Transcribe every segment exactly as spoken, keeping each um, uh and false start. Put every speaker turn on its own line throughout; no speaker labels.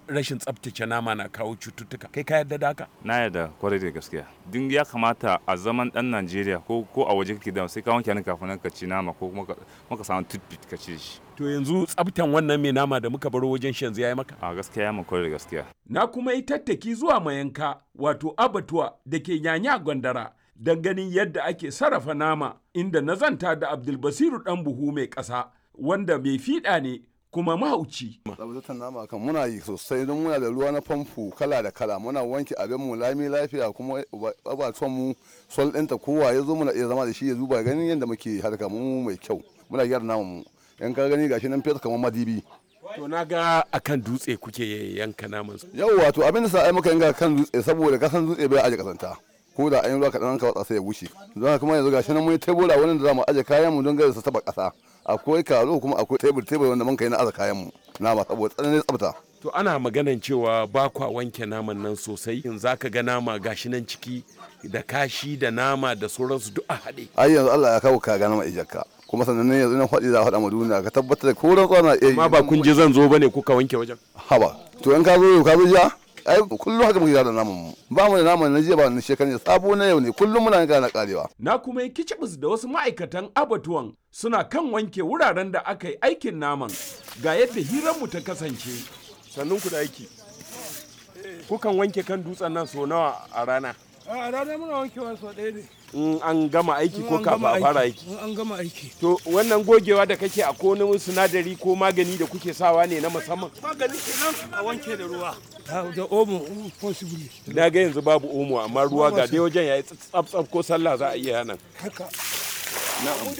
rashin tsaftace nama na kawo cututtuka, kai ka yarda da haka?
Na yarda kwarai da gaskiya. Din ya kamata a zaman dan Najeriya ko ko a waje kake da sai ka wanke hannun kafin ka ci nama ko kuma ka samu toothpick ka ci shi.
To yanzu tsaftan wannan mai nama da muka baro wajen shanzu ya yi maka?
A gaskiya ya kwarai da gaskiya.
Na kuma yi tattaki zuwa mayanka wato abatuwa da ke Nyanya Gwandara don ganin yadda ake sarrafa nama, inda na zanta da Abdulbasiru ɗan buhu mai ƙasa wanda mai fiɗa ne kuma mahauci.
Tsabtatar nama kan muna yi sosai don muna da ruwa na famfo kala da kala, muna wanke abin mu lami lafiya kuma abatuwan mu sol ɗinta kowa ya zo muna iya zama da shi ya zuba ganin yadda muke harka mu mai kyau, muna gyara naman mu. In ka gani gashi nan fesa kamar madibi.
To na ga akan dutse kuke yanka naman su.
Yau wato abin da sa ai muka yanka kan dutse saboda kasan dutse bai aje kasanta. Ko da an yi ruwa kaɗan ka watsa sai ya bushe. Don kuma yanzu gashi nan mun yi tebura wani da za mu aje kayan mu don gare su taba ƙasa. Akwai karo kuma akwai tebur tebur wanda mun kai na aza kayan mu. Nama saboda tsananin tsafta.
To ana maganan cewa ba kwa wanke naman nan sosai, in za ka ga nama gashi nan ciki da kashi da nama da sauransu duk a haɗe.
Ai yanzu Allah ya kawo ka ga nama ijakka. Kuma sannan ne yanzu na faɗi za a faɗa ma duniya ka tabbatar da ko rantsuwa na iya yi.
Ma ba kun je zan zo bane kuka wanke wajen.
Haba to in ka zo ka zo jiya ai kullum haka muke da naman mu. Ba mu da naman na jiya ba na shekaran sabo na yau ne kullum muna ga na karewa.
Na kuma yi kicibis da wasu ma'aikatan abatuwan suna kan wanke wuraren da aka yi aikin naman, ga yadda hirar mu ta kasance. Sannun ku da aiki. Kukan wanke kan dutsen nan so nawa a rana?
A rana muna wankewa sau ɗaya ne.
In an gama aiki ko kafin a fara aiki?
In an gama aiki.
To wannan gogewa da kake a wani sinadari ko magani da kuke sawa ne na musamman?
Magani kenan a wanke da ruwa. Da omo possibly.
Na ga yanzu babu omo amma ruwa ga dai wajen yayi tsaf ko sallah za a iya nan.
Haka.
Na'am.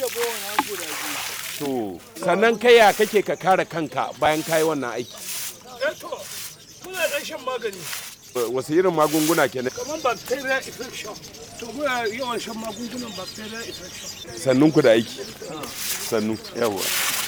To sannan kai ya kake ka kare kanka bayan kayi wannan aiki?
Eh to muna ɗan shan magani.
Wasu irin magunguna kenan?
Kamar bacteria infection. To muna yawan shan magungunan bacteria infection.
Sannun ku da aiki. Sannu. Yawa.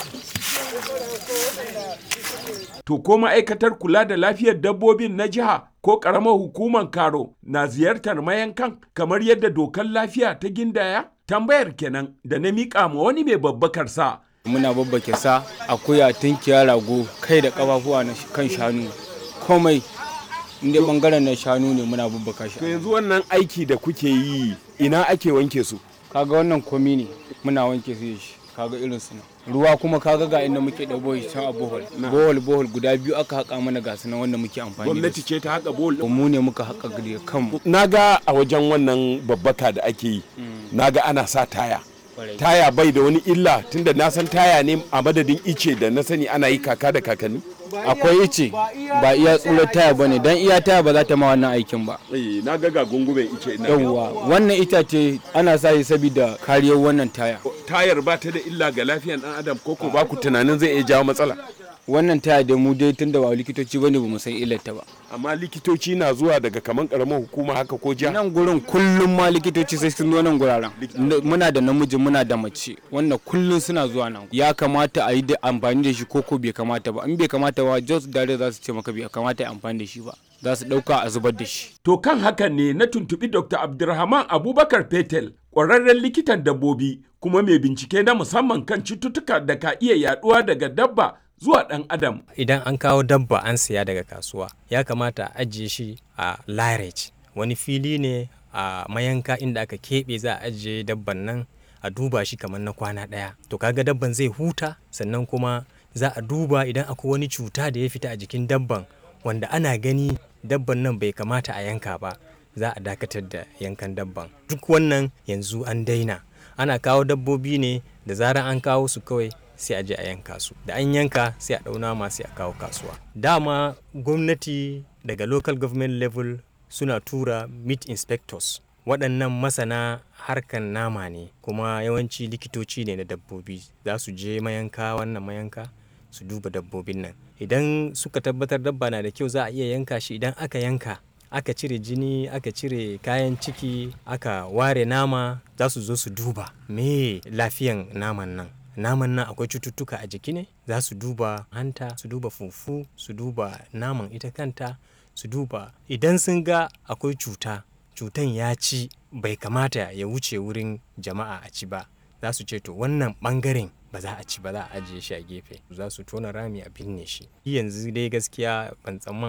To ko ma'aikatar kula da lafiyar dabbobin na jiha ko ƙaramar hukumar Karo na ziyartar mayankan kamar yadda dokar lafiya ta gindaya? Tambayar kenan da na miƙa ma wani mai babbakar sa.
Muna babbake sa, akuya, tunkiya, rago, kai da ƙafafuwa na kan shanu, komai. Inda bangaren na shanu ne muna babbaka shi.
To yanzu wannan aiki da kuke yi ina ake wanke su?
Kaga wannan komi ne muna wanke su shi, kaga irin su ruwa kuma kaga ga inda muke da bohol can a bohol. Bohol bohol guda biyu aka haƙa mana ga su nan wanda muke amfani da su.
Gwamnati ce ta haƙa bohol?
Mu ne muka haƙa da kanmu.
Naga a wajen wannan babbaka da ake yi, naga ana sa taya. Taya bai da wani illa tunda na san taya ne a madadin ice da na sani ana yi kaka da kakanni?
Akwai ice ba iya tsurar taya ba ne don iya taya ba za ta ma wannan aikin ba.
Eh na ga gungumen ice ina.
Yawwa wannan itace ana sa shi saboda kariyar wannan taya.
Tayar ba ta da illa ga lafiyar dan adam ko ko ba ku tunanin zai iya jawo matsala?
Wannan taya da mu dai tunda ba likitoci bane ba mu san illar ta ba.
Amma likitoci na zuwa daga kaman karamar hukuma haka ko jiha?
Nan gurin kullum ma likitoci sai sun zo nan guraren. Muna da namiji muna da mace wanda kullum suna zuwa nan. Ya kamata a yi da amfani da shi ko ko bai kamata ba. In bai kamata ba just dare za su ce maka bai kamata a amfani da shi ba. Za su dauka a zubar da shi.
To kan hakan ne na tuntubi Doctor Abdulrahman Abubakar Fetel, ƙwararren likitan dabbobi kuma mai bincike na musamman kan cututtuka da ka iya yaduwa daga dabba zuwa ɗan adam.
Idan an kawo dabba an siya daga kasuwa ya kamata a ajiye shi a lairage, wani fili ne a mayanka inda aka keɓe za a ajiye dabban nan a duba shi kamar na kwana ɗaya. To kaga dabban zai huta, sannan kuma za a duba idan akwai wani cuta da ya fita a jikin dabban wanda ana gani dabban nan bai kamata a yanka ba, za a dakatar da yankan dabban. Duk wannan yanzu an daina, ana kawo dabbobi ne da zarar an kawo su kawai sai a je a yanka su, da an yanka sai a ɗauna ma sai a kawo kasuwa. Dama gwamnati daga local government level suna tura meat inspectors, waɗannan masana harkan nama ne kuma yawanci likitoci ne na dabbobi, za su je mayanka wannan mayanka su duba dabbobin nan. Idan suka tabbatar dabba na da kyau za a iya yanka shi. Idan aka yanka aka cire jini, aka cire kayan ciki, aka ware nama, za su zo su duba me lafiyan naman nan. Naman nan akwai cututtuka a jiki ne, za su duba hanta, su duba fufu, su duba naman ita kanta, su duba idan sun ga akwai cuta, cutan ya ci bai kamata ya wuce wurin jama'a a ci ba, za su ce to wannan bangaren ba za a ci ba, za a ajiye shi a gefe, za su tona rami a binne shi. Yanzu dai gaskiya ban tsammanin